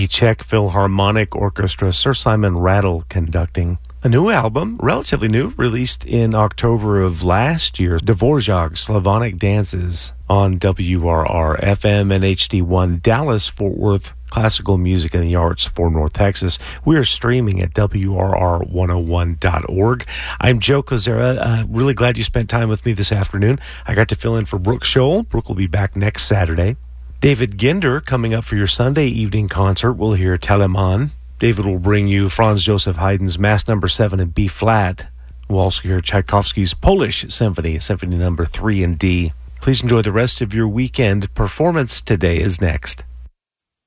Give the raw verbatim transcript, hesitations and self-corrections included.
Czech Philharmonic Orchestra, Sir Simon Rattle conducting. A new album, relatively new, released in October of last year, Dvorak, Slavonic Dances, on W R R F M and H D one, Dallas, Fort Worth, Classical Music and the Arts for North Texas. We are streaming at W R R one oh one dot org. I'm Joe Kozera. Uh, really glad you spent time with me this afternoon. I got to fill in for Brooke Scholl. Brooke will be back next Saturday. David Ginder coming up for your Sunday evening concert. We'll hear Telemann. David will bring you Franz Joseph Haydn's Mass Number Seven in B flat. We'll also hear Tchaikovsky's Polish Symphony, Symphony Number Three in D. Please enjoy the rest of your weekend. Performance Today is next.